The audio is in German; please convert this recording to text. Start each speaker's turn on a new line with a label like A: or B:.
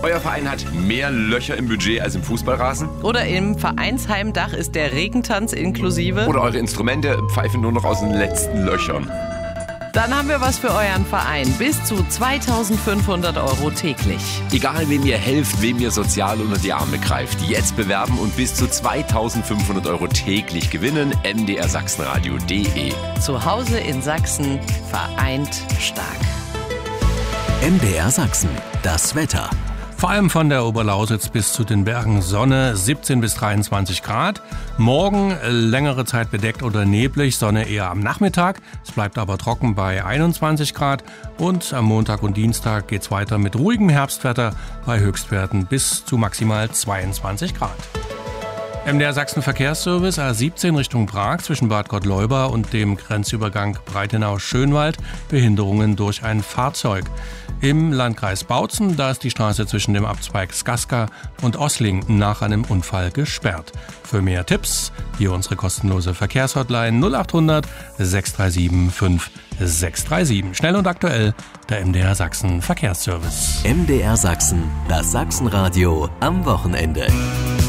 A: Euer Verein hat mehr Löcher im Budget als im Fußballrasen?
B: Oder im Vereinsheimdach ist der Regentanz inklusive?
A: Oder eure Instrumente pfeifen nur noch aus den letzten Löchern?
B: Dann haben wir was für euren Verein. Bis zu 2.500 € täglich.
A: Egal, wem ihr helft, wem ihr sozial unter die Arme greift. Jetzt bewerben und bis zu 2.500 € täglich gewinnen. mdrsachsenradio.de.
B: Zu Hause in Sachsen, vereint stark.
C: MDR Sachsen, das Wetter.
D: Vor allem von der Oberlausitz bis zu den Bergen Sonne, 17 bis 23 Grad. Morgen längere Zeit bedeckt oder neblig, Sonne eher am Nachmittag. Es bleibt aber trocken bei 21 Grad. Und am Montag und Dienstag geht es weiter mit ruhigem Herbstwetter bei Höchstwerten bis zu maximal 22 Grad. MDR Sachsen Verkehrsservice A17 Richtung Prag zwischen Bad Gottleuba und dem Grenzübergang Breitenau-Schönwald. Behinderungen durch ein Fahrzeug. Im Landkreis Bautzen, da ist die Straße zwischen dem Abzweig Skaska und Ossling nach einem Unfall gesperrt. Für mehr Tipps hier unsere kostenlose Verkehrshotline 0800 637 5637. Schnell und aktuell, der MDR Sachsen Verkehrsservice.
C: MDR Sachsen, das Sachsenradio am Wochenende.